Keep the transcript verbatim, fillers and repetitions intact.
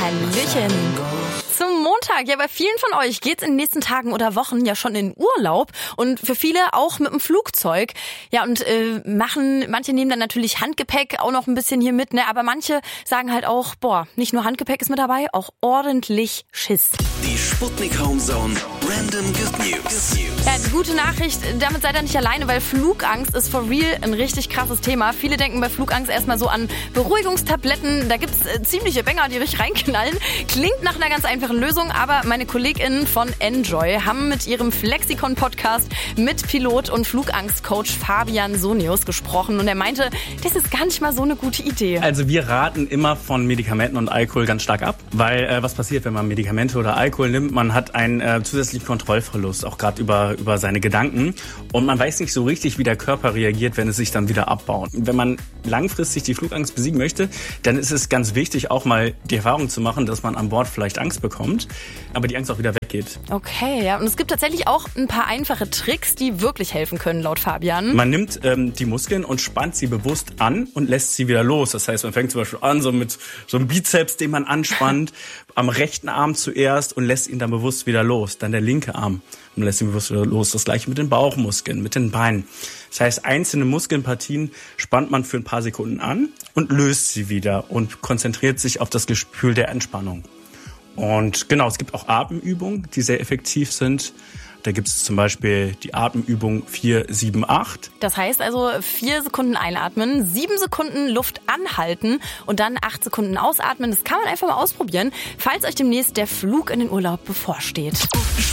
Hallöchen. Zum Montag. Ja, bei vielen von euch geht's in den nächsten Tagen oder Wochen ja schon in Urlaub und für viele auch mit dem Flugzeug. Ja, und äh, machen, manche nehmen dann natürlich Handgepäck auch noch ein bisschen hier mit, ne? Aber manche sagen halt auch, boah, nicht nur Handgepäck ist mit dabei, auch ordentlich Schiss. Die Sputnik Homezone Random Good News. Ja, die gute Nachricht, damit seid ihr nicht alleine, weil Flugangst ist for real ein richtig krasses Thema. Viele denken bei Flugangst erstmal so an Beruhigungstabletten. Da gibt's äh, ziemliche Bänger, die richtig reinknallen. Klingt nach einer ganz einfachen Lösung, aber meine KollegInnen von Enjoy haben mit ihrem Flexikon-Podcast mit Pilot und Flugangstcoach Fabian Sonius gesprochen und er meinte, das ist gar nicht mal so eine gute Idee. Also wir raten immer von Medikamenten und Alkohol ganz stark ab, weil äh, was passiert, wenn man Medikamente oder Alkohol nimmt? Man hat einen äh, zusätzlichen Kontrollverlust, auch gerade über, über seine Gedanken und man weiß nicht so richtig, wie der Körper reagiert, wenn es sich dann wieder abbaut. Wenn man langfristig die Flugangst besiegen möchte, dann ist es ganz wichtig, auch mal die Erfahrung zu machen, dass man an Bord vielleicht Angst bekommt, aber die Angst auch wieder weggeht. Okay, ja. Und es gibt tatsächlich auch ein paar einfache Tricks, die wirklich helfen können, laut Fabian. Man nimmt ähm, die Muskeln und spannt sie bewusst an und lässt sie wieder los. Das heißt, man fängt zum Beispiel an, so mit so einem Bizeps, den man anspannt, am rechten Arm zuerst und lässt ihn dann bewusst wieder los. Dann der linke Arm und lässt ihn bewusst wieder los. Das gleiche mit den Bauchmuskeln, mit den Beinen. Das heißt, einzelne Muskelpartien spannt man für ein paar Sekunden an und löst sie wieder und konzentriert sich auf das Gefühl der Entspannung. Und genau, es gibt auch Atemübungen, die sehr effektiv sind. Da gibt es zum Beispiel die Atemübung vier sieben acht. Das heißt also vier Sekunden einatmen, sieben Sekunden Luft anhalten und dann acht Sekunden ausatmen. Das kann man einfach mal ausprobieren, falls euch demnächst der Flug in den Urlaub bevorsteht.